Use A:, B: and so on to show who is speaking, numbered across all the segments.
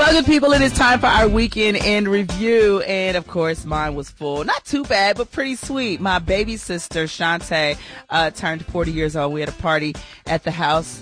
A: Well, good people, it is time for our weekend in review. And, of course, mine was full. Not too bad, but pretty sweet. My baby sister, Shantae, turned 40 years old. We had a party at the house.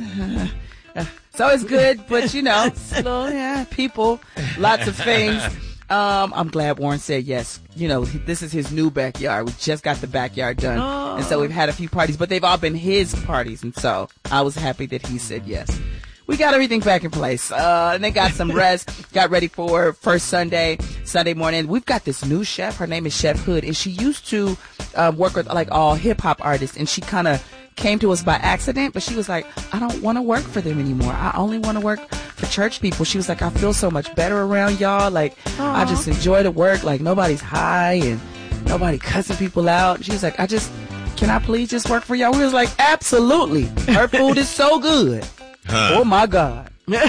A: It's always good, but, you know, people, lots of things. I'm glad Warren said yes. You know, this is his new backyard. We just got the backyard done. Oh. And so we've had a few parties, but they've all been his parties. And so I was happy that he said yes. We got everything back in place. And they got some rest, got ready for first Sunday morning. We've got this new chef. Her name is Chef Hood. And she used to work with like all hip hop artists. And she kind of came to us by accident, but she was like, I don't want to work for them anymore. I only want to work for church people. She was like, I feel so much better around y'all. Like, aww. I just enjoy the work. Like, nobody's high and nobody cussing people out. She was like, can I please just work for y'all? We was like, absolutely. Her food is so good. Huh. Oh my God.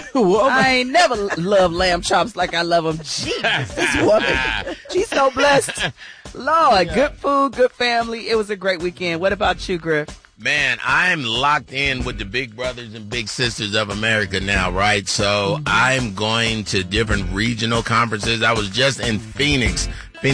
A: I ain't never loved lamb chops like I love them. Jesus, this woman. She's so blessed. Lord, good food, good family. It was a great weekend. What about you, Griff?
B: Man, I'm locked in with the big brothers and big sisters of America now, right? So I'm going to different regional conferences. I was just in Phoenix,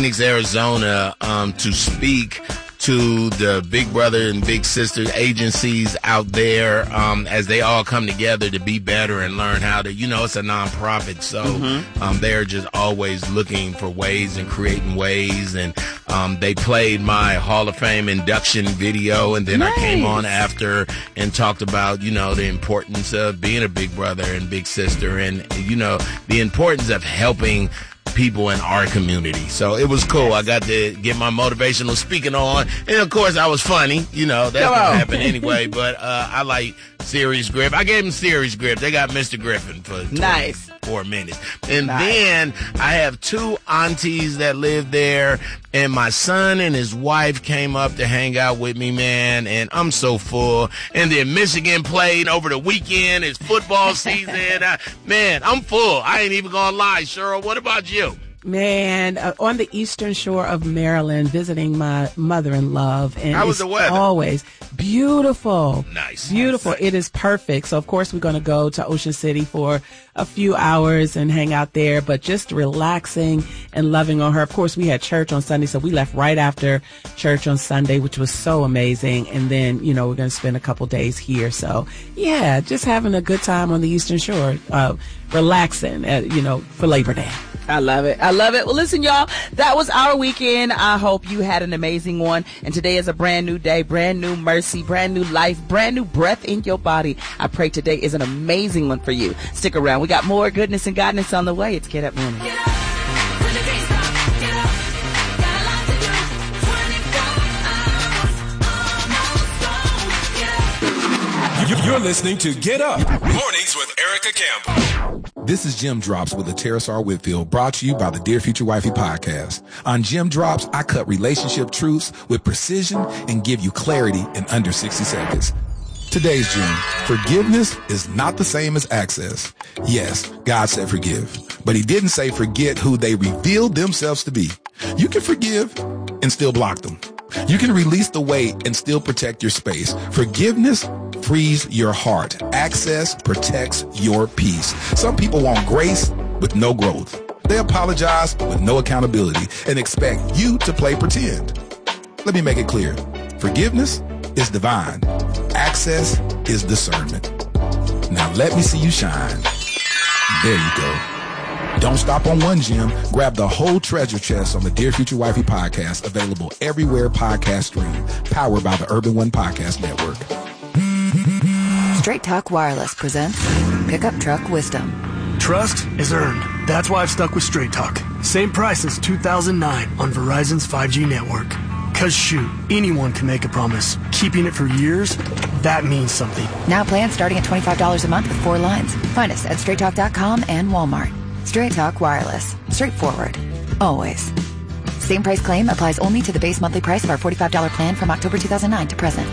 B: Arizona, to speak to the big brother and big sister agencies out there, as they all come together to be better and learn how to, you know, it's a nonprofit. So, they're just always looking for ways and creating ways. And, they played my Hall of Fame induction video. And then nice. I came on after and talked about, you know, the importance of being a big brother and big sister and, you know, the importance of helping people in our community. So it was cool. I got to get my motivational speaking on. And of course I was funny. You know, that's going to happen anyway. But I like Serious Griff. I gave him Serious Griff. They got Mr. Griffin for 4 minutes. And then I have 2 aunties that live there. And my son and his wife came up to hang out with me, man. And I'm so full. And then Michigan played over the weekend. It's football season. Man, I'm full. I ain't even going to lie. Cheryl, what about you?
C: Man, on the eastern shore of Maryland, visiting my mother-in-law. And
B: how was the weather?
C: Always beautiful.
B: Nice.
C: Beautiful.
B: Nice.
C: It is perfect. So, of course, we're going to go to Ocean City for a few hours and hang out there, but just relaxing and loving on her. Of course, we had church on Sunday, so we left right after church on Sunday, which was so amazing. And then, you know, we're going to spend a couple days here. So, yeah, just having a good time on the eastern shore, relaxing, you know, for Labor Day.
A: I love it. I love it. Well, listen, y'all, that was our weekend. I hope you had an amazing one. And today is a brand new day, brand new mercy, brand new life, brand new breath in your body. I pray today is an amazing one for you. Stick around. We got more goodness and godness on the way. It's Get Up Morning. Get up.
D: You're listening to Get Up Mornings with Erica Campbell.
E: This is Jim Drops with Terrace R. Whitfield, brought to you by the Dear Future Wifey podcast. On Jim Drops, I cut relationship truths with precision and give you clarity in under 60 seconds. Today's Jim: forgiveness is not the same as access. Yes, God said forgive, but he didn't say forget who they revealed themselves to be. You can forgive and still block them. You can release the weight and still protect your space. Forgiveness frees your heart. Access protects your peace. Some people want grace with no growth. They apologize with no accountability and expect you to play pretend. Let me make it clear. Forgiveness is divine. Access is discernment. Now let me see you shine. There you go. Don't stop on one gem. Grab the whole treasure chest on the Dear Future Wifey podcast, available everywhere podcasts stream, powered by the Urban One Podcast Network.
F: Straight Talk Wireless presents Pickup Truck Wisdom.
G: Trust is earned. That's why I've stuck with Straight Talk. Same price as 2009 on Verizon's 5G network. Cause shoot, anyone can make a promise. Keeping it for years, that means something.
F: Now plans starting at $25 a month with 4 lines. Find us at straighttalk.com and Walmart. Straight Talk Wireless. Straightforward. Always. Same price claim applies only to the base monthly price of our $45 plan from October 2009 to present.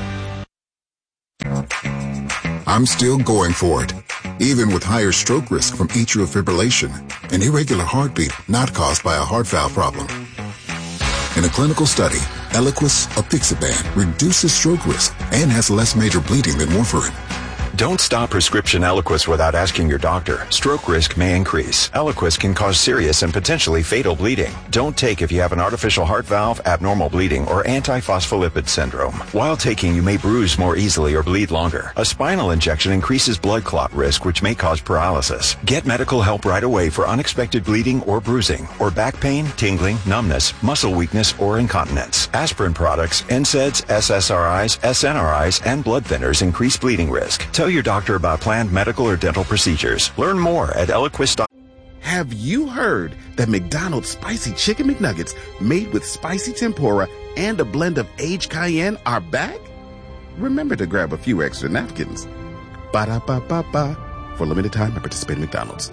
H: I'm still going for it, even with higher stroke risk from atrial fibrillation, an irregular heartbeat not caused by a heart valve problem. In a clinical study, Eliquis apixaban reduces stroke risk and has less major bleeding than warfarin.
I: Don't stop prescription Eliquis without asking your doctor. Stroke risk may increase. Eliquis can cause serious and potentially fatal bleeding. Don't take if you have an artificial heart valve, abnormal bleeding, or antiphospholipid syndrome. While taking, you may bruise more easily or bleed longer. A spinal injection increases blood clot risk, which may cause paralysis. Get medical help right away for unexpected bleeding or bruising, or back pain, tingling, numbness, muscle weakness, or incontinence. Aspirin products, NSAIDs, SSRIs, SNRIs, and blood thinners increase bleeding risk. Tell your doctor about planned medical or dental procedures. Learn more at Eliquis.com.
J: Have you heard that McDonald's Spicy Chicken McNuggets made with spicy tempura and a blend of aged cayenne are back? Remember to grab a few extra napkins. Ba-da-ba-ba-ba. For limited time at participating McDonald's.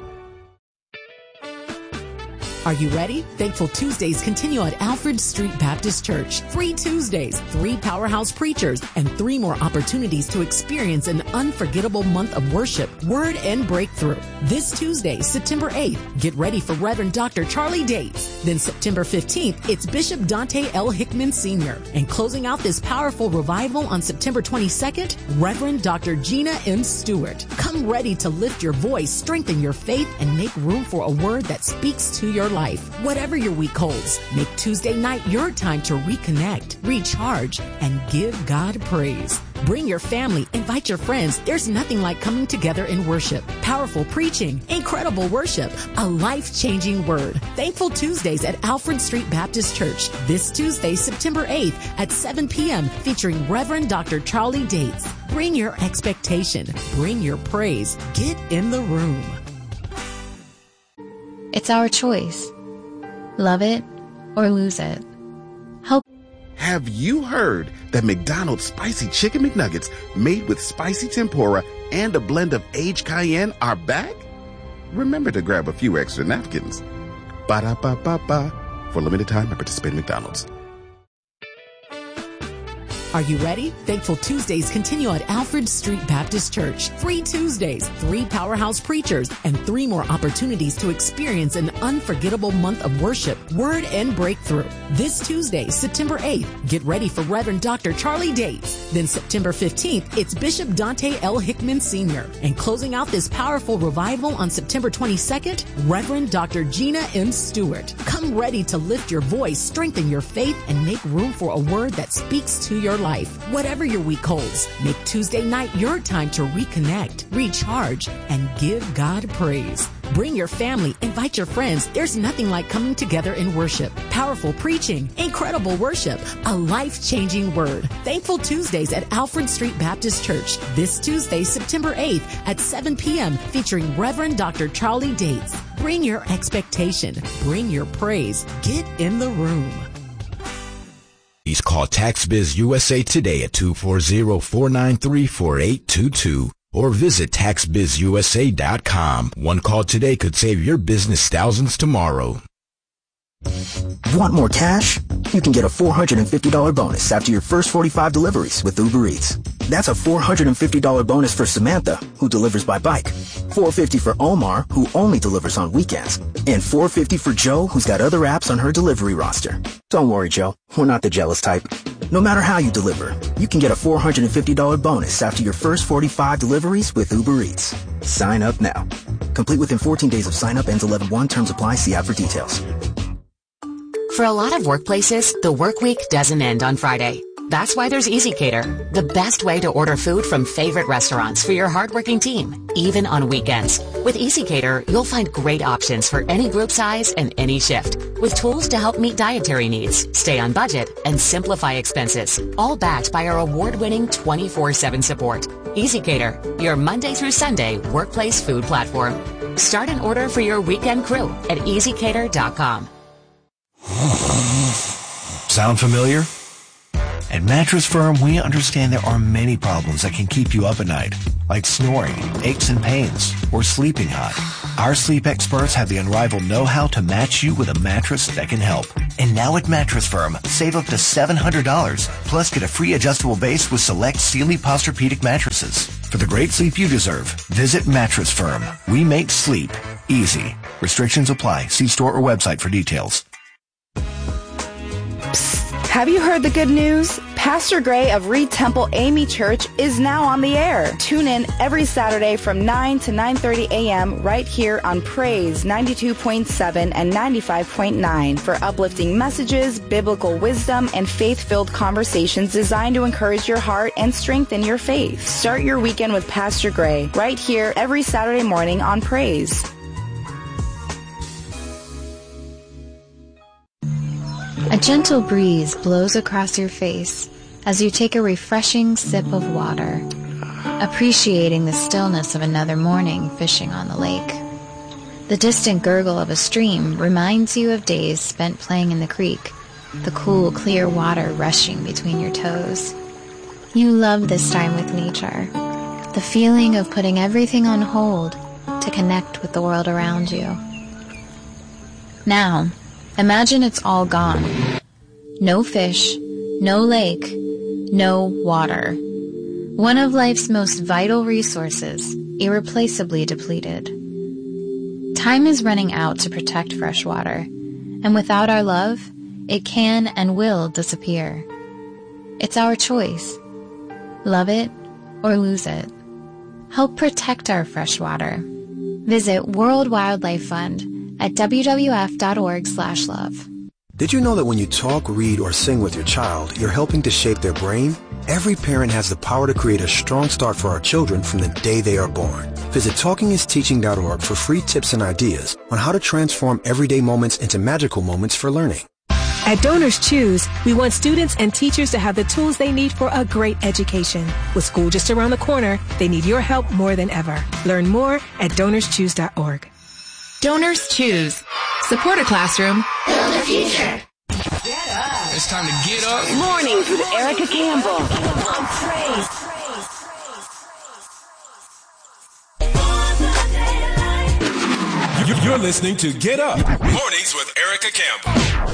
K: Are you ready? Thankful Tuesdays continue at Alfred Street Baptist Church. Free Tuesdays, 3 powerhouse preachers, and 3 more opportunities to experience an unforgettable month of worship, word, and breakthrough. This Tuesday, September 8th, get ready for Reverend Dr. Charlie Dates. Then September 15th, it's Bishop Dante L. Hickman Sr. And closing out this powerful revival on September 22nd, Reverend Dr. Gina M. Stewart. Come ready to lift your voice, strengthen your faith, and make room for a word that speaks to your life. Whatever your week holds, make Tuesday night your time to reconnect, recharge, and give God praise. Bring your family, invite your friends. There's nothing like coming together in worship. Powerful preaching, incredible worship, a life-changing word. Thankful Tuesdays at Alfred Street Baptist Church. This Tuesday, September 8th at 7 p.m. featuring Reverend Dr. Charlie Dates. Bring your expectation. Bring your praise. Get in the room.
L: It's our choice. Love it or lose it.
J: Have you heard that McDonald's Spicy Chicken McNuggets made with spicy tempura and a blend of aged cayenne are back? Remember to grab a few extra napkins. Ba-da-ba-ba-ba. For limited time at participating McDonald's.
K: Are you ready? Thankful Tuesdays continue at Alfred Street Baptist Church. Free Tuesdays, 3 powerhouse preachers, and 3 more opportunities to experience an unforgettable month of worship, word, and breakthrough. This Tuesday, September 8th, get ready for Reverend Dr. Charlie Dates. Then September 15th, it's Bishop Dante L. Hickman Sr. And closing out this powerful revival on September 22nd, Reverend Dr. Gina M. Stewart. Come ready to lift your voice, strengthen your faith, and make room for a word that speaks to your life. Whatever your week holds, make Tuesday night your time to reconnect, recharge, and give God praise. Bring your family, invite your friends. There's nothing like coming together in worship. Powerful preaching, incredible worship, a life-changing word. Thankful Tuesdays at Alfred Street Baptist Church. This Tuesday, September 8th at 7 p.m. featuring Reverend Dr. Charlie Dates. Bring your expectation. Bring your praise. Get in the room.
M: Please call TaxBiz USA today at 240-493-4822 or visit taxbizusa.com. One call today could save your business thousands tomorrow.
N: Want more cash? You can get a $450 bonus after your first 45 deliveries with Uber Eats. That's a $450 bonus for Samantha, who delivers by bike, $450 for Omar, who only delivers on weekends, and $450 for Joe, who's got other apps on her delivery roster. Don't worry, Joe. We're not the jealous type. No matter how you deliver, you can get a $450 bonus after your first 45 deliveries with Uber Eats. Sign up now. Complete within 14 days of sign up. Ends 11/1. Terms apply. See app for details.
O: For a lot of workplaces, the work week doesn't end on Friday. That's why there's EasyCater, the best way to order food from favorite restaurants for your hardworking team, even on weekends. With EasyCater, you'll find great options for any group size and any shift, with tools to help meet dietary needs, stay on budget, and simplify expenses, all backed by our award-winning 24/7 support. EasyCater, your Monday through Sunday workplace food platform. Start an order for your weekend crew at easycater.com.
P: Sound familiar? At Mattress Firm, we understand there are many problems that can keep you up at night, like snoring, aches and pains, or sleeping hot. Our sleep experts have the unrivaled know-how to match you with a mattress that can help. And now at Mattress Firm, save up to $700, plus get a free adjustable base with select Sealy Posturepedic mattresses. For the great sleep you deserve, visit Mattress Firm. We make sleep easy. Restrictions apply. See store or website for details.
Q: Have you heard the good news? Pastor Gray of Reed Temple AME Church is now on the air. Tune in every Saturday from 9 to 9:30 a.m. right here on Praise 92.7 and 95.9 for uplifting messages, biblical wisdom, and faith-filled conversations designed to encourage your heart and strengthen your faith. Start your weekend with Pastor Gray right here every Saturday morning on Praise.
L: A gentle breeze blows across your face as you take a refreshing sip of water, appreciating the stillness of another morning fishing on the lake. The distant gurgle of a stream reminds you of days spent playing in the creek, the cool, clear water rushing between your toes. You love this time with nature, the feeling of putting everything on hold to connect with the world around you. Now, imagine it's all gone. No fish, no lake, no water. One of life's most vital resources, irreplaceably depleted. Time is running out to protect fresh water, and without our love, it can and will disappear. It's our choice. Love it or lose it. Help protect our fresh water. Visit World Wildlife Fund at wwf.org/love.
R: Did you know that when you talk, read, or sing with your child, you're helping to shape their brain? Every parent has the power to create a strong start for our children from the day they are born. Visit TalkingIsTeaching.org for free tips and ideas on how to transform everyday moments into magical moments for learning.
S: At Donors Choose, we want students and teachers to have the tools they need for a great education. With school just around the corner, they need your help more than ever. Learn more at DonorsChoose.org.
T: Donors Choose. Support a classroom.
U: Build a future.
V: It's time to get up.
W: Mornings with Erica Campbell.
U: On Praise.
D: You're listening to Get Up. Mornings with Erica Campbell.